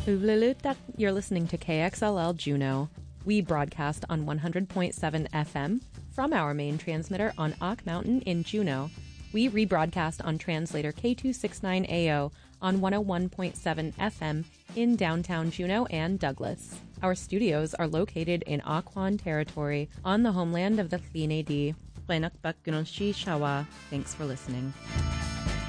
Uvlilutak, you're listening to KXLL Juneau. We broadcast on 100.7 FM from our main transmitter on Ock Mountain in Juneau. We rebroadcast on translator K269AO on 101.7 FM in downtown Juneau and Douglas. Our studios are located in Occoquan territory on the homeland of the Tlin-A-Di. Thanks for listening.